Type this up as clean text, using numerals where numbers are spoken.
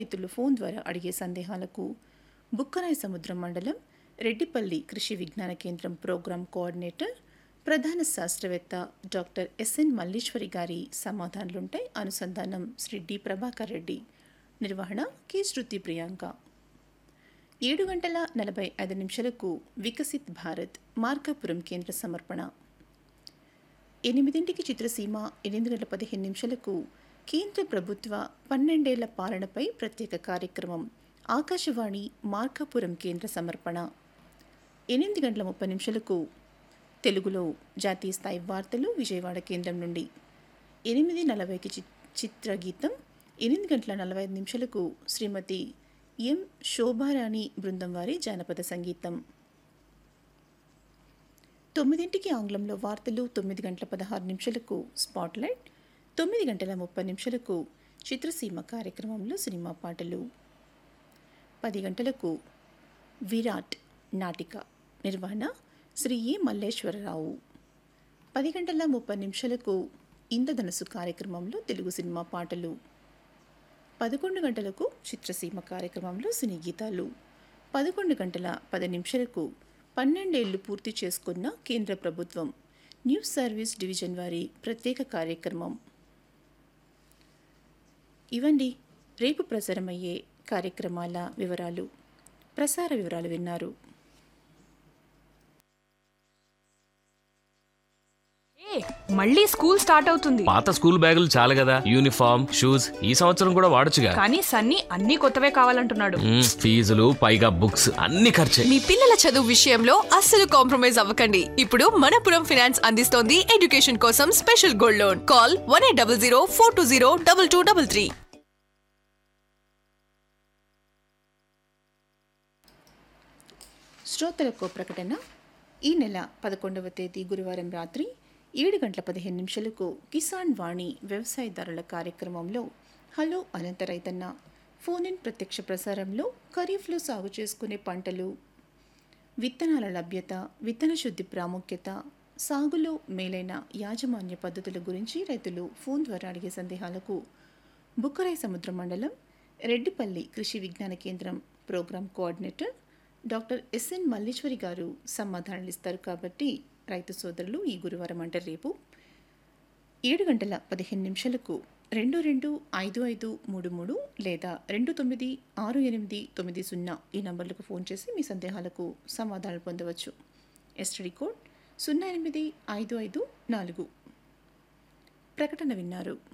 రైతులు ఫోన్ ద్వారా అడిగే సందేహాలకు బుక్కరాయ సముద్రం మండలం రెడ్డిపల్లి కృషి విజ్ఞాన కేంద్రం ప్రోగ్రాం కోఆర్డినేటర్ ప్రధాన శాస్త్రవేత్త డాక్టర్ ఎస్ఎన్ మల్లీశ్వరి గారి సమాధానాలుంటాయి. అనుసంధానం శ్రీ డి ప్రభాకర్ రెడ్డి. నిర్వహణ కె శృతి ప్రియాంక. 7:45 వికసిత్ భారత్ మార్కాపురం కేంద్ర సమర్పణ. 8 చిత్రసీమ. 8:15 కేంద్ర ప్రభుత్వ 12 ఏళ్ల పాలనపై ప్రత్యేక కార్యక్రమం ఆకాశవాణి మార్కాపురం కేంద్ర సమర్పణ. 8:30 తెలుగులో జాతీయ స్థాయి వార్తలు విజయవాడ కేంద్రం నుండి. 8:40 చిత్రగీతం. 8:45 శ్రీమతి ఎం శోభారాణి బృందం వారి జానపద సంగీతం. 9 ఆంగ్లంలో వార్తలు. 9:16 స్పాట్లైట్. 9:30 చిత్రసీమ కార్యక్రమంలో సినిమా పాటలు. 10 గంటలకు విరాట్ నాటిక. నిర్వహణ శ్రీ ఏ మల్లేశ్వరరావు. 10:30 ఇంద్రధనుసు కార్యక్రమంలో తెలుగు సినిమా పాటలు. 11 గంటలకు చిత్రసీమ కార్యక్రమంలో సినీ గీతాలు. 11:10 12 ఏళ్లు పూర్తి చేసుకున్న కేంద్ర ప్రభుత్వం న్యూస్ సర్వీస్ డివిజన్ వారి ప్రత్యేక కార్యక్రమం. ఇవండి రేపు ప్రసారమయ్యే కార్యక్రమాల వివరాలు. ప్రసార వివరాలు విన్నారు. మళ్ళీ స్కూల్ స్టార్ట్ అవుతుంది. పాత స్కూల్ బ్యాగులు చాలు కదా, యూనిఫామ్ షూస్ ఈ సంవత్సరం కూడా వాడొచ్చుగా. కానీ సన్నీ అన్ని కొత్తవే కావాలంటున్నాడు. ఫీజులు పైగా బుక్స్ అన్ని ఖర్చే. మీ పిల్లల చదువు విషయంలో అస్సలు కాంప్రమైజ్ అవ్వకండి. ఇప్పుడు మనపురం ఫైనాన్స్ అందిస్తోంది ఎడ్యుకేషన్ కోసం స్పెషల్ గోల్డ్ లోన్. కాల్ 1800 420 2233. శ్రోతలకు ప్రకటన. ఈ నెల 11వ తేదీ గురువారం రాత్రి 7:15 కిసాన్ వాణి వ్యవసాయదారుల కార్యక్రమంలో హలో అనంత రైతన్న ఫోన్ ఇన్ ప్రత్యక్ష ప్రసారంలో ఖరీఫ్లో సాగు చేసుకునే పంటలు, విత్తనాల లభ్యత, విత్తన శుద్ధి ప్రాముఖ్యత, సాగులో మేలైన యాజమాన్య పద్ధతుల గురించి రైతులు ఫోన్ ద్వారా అడిగే సందేహాలకు బుక్కరాయ సముద్రం మండలం రెడ్డిపల్లి కృషి విజ్ఞాన కేంద్రం programme coordinator doctor SN Malleswari గారు సమాధానాలు ఇస్తారు. కాబట్టి రైతు సోదరులు ఈ గురువారం అంటే రేపు 7:15 225533 లేదా 296890 ఈ నంబర్లకు ఫోన్ చేసి మీ సందేహాలకు సమాధానాలు పొందవచ్చు. STD code 08554. ప్రకటన విన్నారు.